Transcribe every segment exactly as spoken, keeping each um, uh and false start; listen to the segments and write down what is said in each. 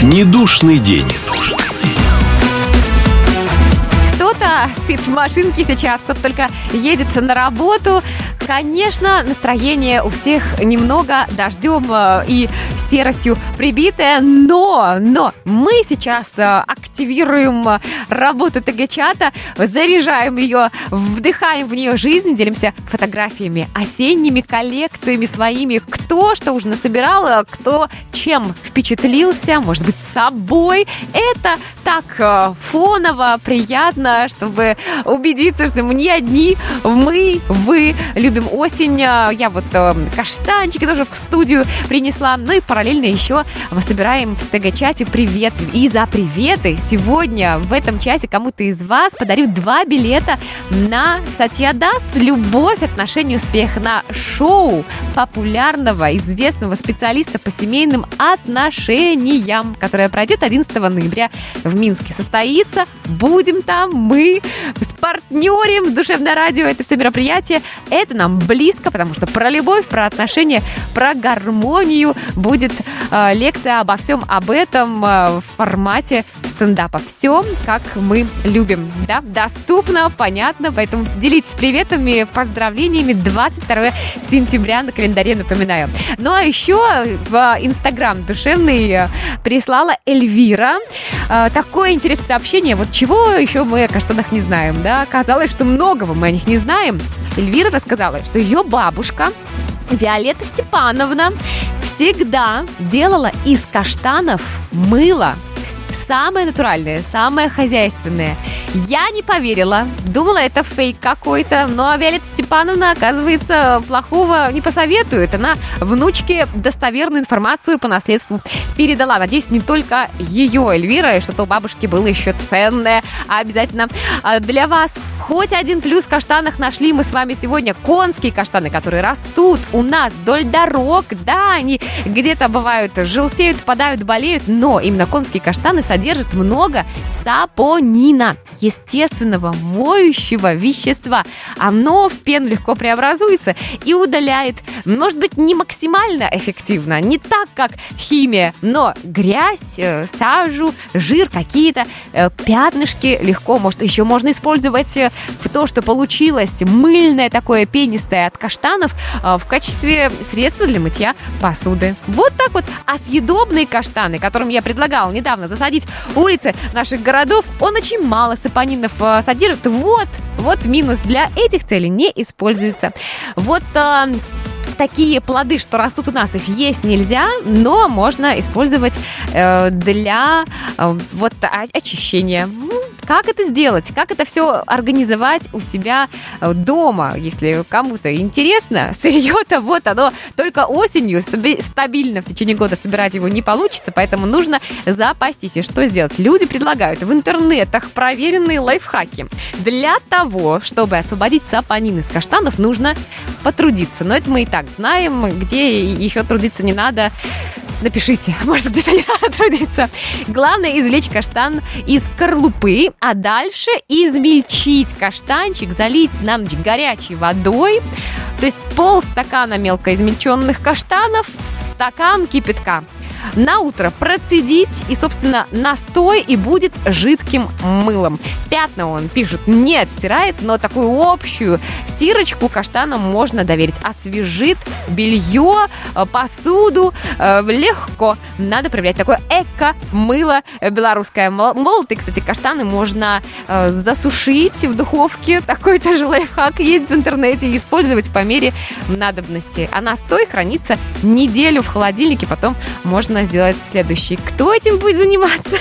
Недушный день. Кто-то спит в машинке сейчас, кто-то только едет на работу. Конечно, настроение у всех немного дождем и серостью прибитое, но, но мы сейчас активируем работу ТГ-чата, заряжаем ее, вдыхаем в нее жизнь, делимся фотографиями, осенними коллекциями своими, кто что уже насобирал, кто чем впечатлился, может быть, собой. Это так фоново, приятно, чтобы убедиться, что мы не одни, мы, вы любим осень. Я вот э, каштанчики тоже в студию принесла. Ну и параллельно еще мы собираем в ТГ-чате привет. И за приветы сегодня в этом часе кому-то из вас подарю два билета на Сатья Дас «Любовь, отношения, успех» на шоу популярного, известного специалиста по семейным отношениям, которое пройдет одиннадцатого ноября в Минске. Состоится. Будем там мы с партнером Душевное радио. Это все мероприятие. Это нам близко, потому что про любовь, про отношения, про гармонию будет э, лекция обо всем об этом э, в формате стендапа. Все, как мы любим. Да? Доступно, понятно, поэтому делитесь приветами, поздравлениями. двадцать второго сентября на календаре, напоминаю. Ну а еще в Инстаграм Душевный прислала Эльвира э, такое интересное сообщение. Вот чего еще мы о каштанах не знаем, да? Оказалось, что многого мы о них не знаем. Эльвира рассказала, что ее бабушка Виолетта Степановна всегда делала из каштанов мыло. Самое натуральное, самое хозяйственное. Я не поверила, думала, это фейк какой-то, но Виолетта Степановна, оказывается, плохого не посоветует. Она внучке достоверную информацию по наследству передала. Надеюсь, не только ее, Эльвира, и что-то у бабушки было еще ценное. А обязательно для вас хоть один плюс в каштанах нашли мы с вами сегодня. Конские каштаны, которые растут у нас вдоль дорог. Да, они где-то бывают желтеют, падают, болеют, но именно конские каштаны содержат много сапонина, естественного моющего вещества. Оно в пену легко преобразуется и удаляет, может быть, не максимально эффективно, не так, как химия, но грязь, сажу, жир, какие-то пятнышки легко, может, еще можно использовать в то, что получилось мыльное такое пенистое от каштанов в качестве средства для мытья посуды. Вот так вот. А съедобные каштаны, которым я предлагала недавно засадить улицы наших городов, он очень мало сапонинов содержит. Вот, вот минус. Для этих целей не используется. Вот а, такие плоды, что растут у нас, их есть нельзя, но можно использовать э, для э, вот очищения. Как это сделать? Как это все организовать у себя дома? Если кому-то интересно, сырье-то вот оно только осенью стабильно в течение года собирать его не получится, поэтому нужно запастись. И что сделать? Люди предлагают в интернетах проверенные лайфхаки. Для того, чтобы освободить сапонин из каштанов, нужно потрудиться. Но это мы и так знаем, где еще трудиться не надо. Напишите, может, где-то не надо трудиться. Главное извлечь каштан из скорлупы, а дальше измельчить каштанчик, залить на ночь горячей водой. То есть полстакана мелко измельченных каштанов, стакан кипятка. На утро процедить, и, собственно, настой, и будет жидким мылом. Пятна, он, пишут, не отстирает, но такую общую стирочку каштанам можно доверить. Освежит белье, посуду э, легко. Надо проверять. Такое эко-мыло белорусское. Молотые, кстати, каштаны можно э, засушить в духовке. Такой тоже лайфхак есть в интернете. И использовать по мере надобности. А настой хранится неделю в холодильнике, потом можно сделать следующий. Кто этим будет заниматься?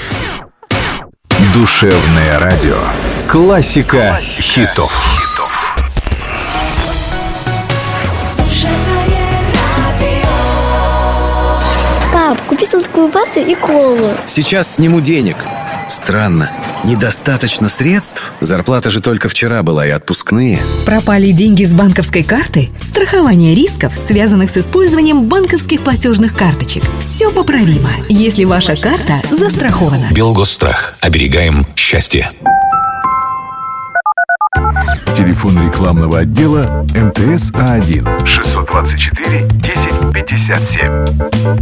Душевное радио. Классика хитов. Пап, купи сладкую вату и колу. Сейчас сниму денег. Странно. Недостаточно средств? Зарплата же только вчера была и отпускные. Пропали деньги с банковской карты? Страхование рисков, связанных с использованием банковских платежных карточек. Все поправимо, если ваша карта застрахована. Белгосстрах. Оберегаем счастье. Телефон рекламного отдела эм тэ эс А один шестьсот двадцать четыре десять пятьдесят семь.